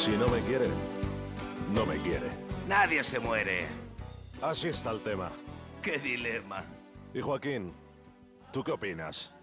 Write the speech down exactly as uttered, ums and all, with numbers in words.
Si no me quiere, no me quiere. Nadie se muere. Así está el tema. ¡Qué dilema! Y Joaquín, ¿tú qué opinas?